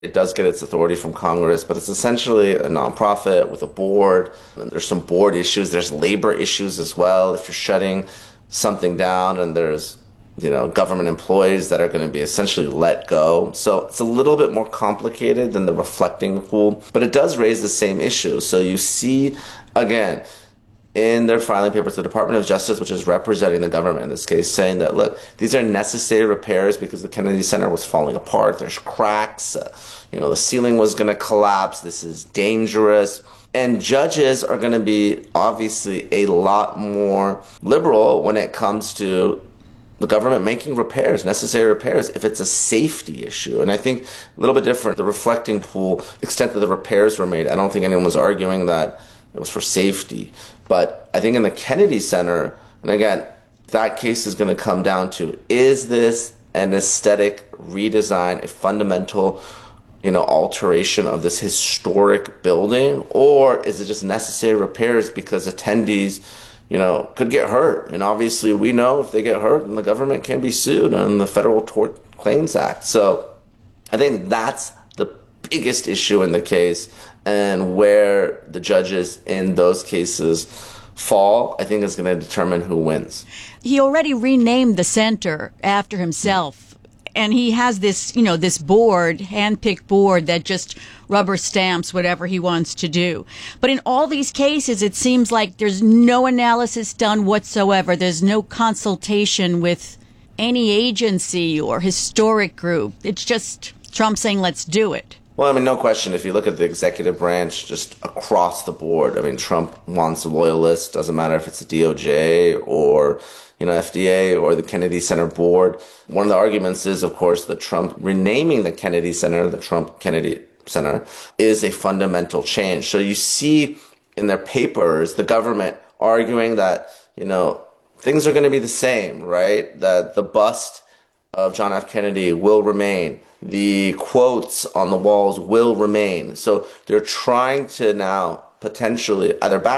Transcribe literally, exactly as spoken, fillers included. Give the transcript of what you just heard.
It does get its authority from Congress, but it's essentially a nonprofit with a board. And there's some board issues. There's labor issues as well. If you're shutting something down and there's, you know, government employees that are going to be essentially let go. So it's a little bit more complicated than the reflecting pool, but it does raise the same issue. So you see, again, in their filing papers, the Department of Justice, which is representing the government in this case, saying that, look, these are necessary repairs because the Kennedy Center was falling apart. There's cracks. Uh, you know, the ceiling was going to collapse. This is dangerous. And judges are going to be obviously a lot more liberal when it comes to the government making repairs, necessary repairs, if it's a safety issue. And I think a little bit different, the reflecting pool, the extent that the repairs were made, I don't think anyone was arguing that it was for safety. But I think in the Kennedy Center, and again, that case is going to come down to, is this an aesthetic redesign, a fundamental, you know, alteration of this historic building, or is it just necessary repairs because attendees, you know, could get hurt? And obviously we know if they get hurt, then the government can be sued on the Federal Tort Claims Act. So I think that's the biggest issue in the case, and where the judges in those cases fall, I think is going to determine who wins. He already renamed the center after himself, and he has this, you know, this board, hand-picked board that just rubber stamps whatever he wants to do. But in all these cases, it seems like there's no analysis done whatsoever. There's no consultation with any agency or historic group. It's just Trump saying, let's do it. Well, I mean, no question. If you look at the executive branch just across the board, I mean, Trump wants loyalists. Doesn't matter if it's the D O J or, you know, F D A or the Kennedy Center board. One of the arguments is, of course, that Trump renaming the Kennedy Center, the Trump Kennedy Center, is a fundamental change. So you see in their papers, the government arguing that, you know, things are going to be the same, right? That the bust of John F. Kennedy will remain. The quotes on the walls will remain. So they're trying to now potentially either back